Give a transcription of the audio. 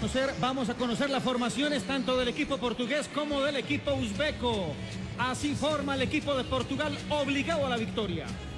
Vamos a conocer las formaciones tanto del equipo portugués como del equipo uzbeco. Así forma el equipo de Portugal obligado a la victoria.